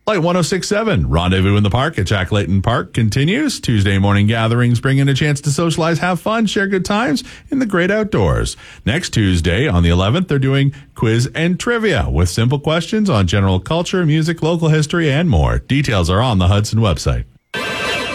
Light 106.7, Rendezvous in the Park at Jack Layton Park continues. Tuesday morning gatherings bring in a chance to socialize, have fun, share good times in the great outdoors. Next Tuesday on the 11th, they're doing quiz and trivia with simple questions on general culture, music, local history, and more. Details are on the Hudson website.